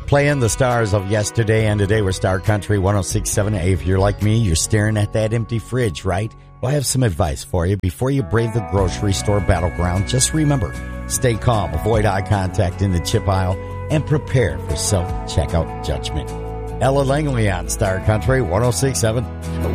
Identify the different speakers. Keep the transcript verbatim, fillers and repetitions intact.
Speaker 1: Playing the stars of yesterday and today. We're Star Country one oh six point seven. Hey, if you're like me, you're staring at that empty fridge, right? Well, I have some advice for you. Before you brave the grocery store battleground, just remember, stay calm, avoid eye contact in the chip aisle, and prepare for self-checkout judgment. Ella Langley on Star Country one oh six point seven.